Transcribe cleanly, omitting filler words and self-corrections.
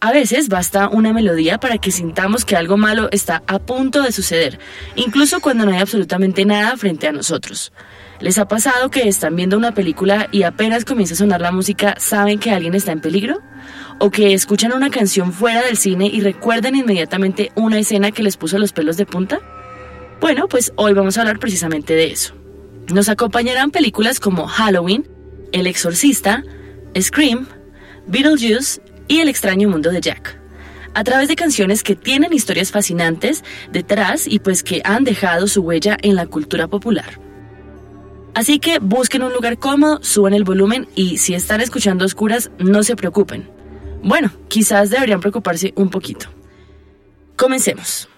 A veces basta una melodía para que sintamos que algo malo está a punto de suceder, incluso cuando no hay absolutamente nada frente a nosotros. ¿Les ha pasado que están viendo una película y apenas comienza a sonar la música, saben que alguien está en peligro? ¿O que escuchan una canción fuera del cine y recuerdan inmediatamente una escena que les puso los pelos de punta? Bueno, pues hoy vamos a hablar precisamente de eso. Nos acompañarán películas como Halloween, El Exorcista, Scream, Beetlejuice y El extraño mundo de Jack, a través de canciones que tienen historias fascinantes detrás y pues que han dejado su huella en la cultura popular. Así que busquen un lugar cómodo, suban el volumen y si están escuchando a oscuras, no se preocupen. Bueno, quizás deberían preocuparse un poquito. Comencemos.